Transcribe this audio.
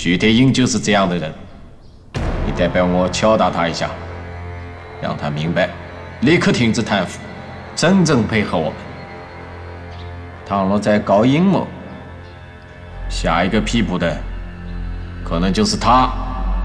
徐铁英就是这样的人，你代表我敲打他一下，让他明白，立刻停止贪腐，真正配合我们。倘若再搞阴谋，下一个批捕的可能就是他。